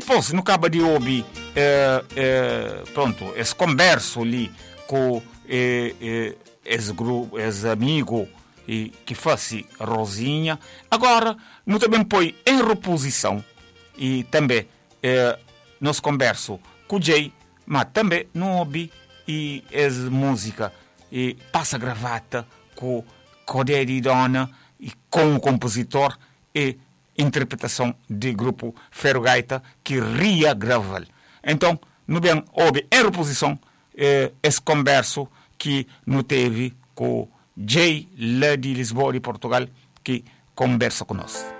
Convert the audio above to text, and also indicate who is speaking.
Speaker 1: Depois, no cabo de ouvir, pronto, esse converso ali com esse grupo, esse amigo que faz Rosinha. Agora, nós também põe em reposição e também nós converso com o Jay, mas também não ouvi e essa música e passa gravata com Coderi Dona e com o compositor e interpretação do grupo Ferro Gaita que ria gravar. Então, não bem houve em reposição esse converso que não teve com Jay lá de Lisboa e Portugal que conversa conosco.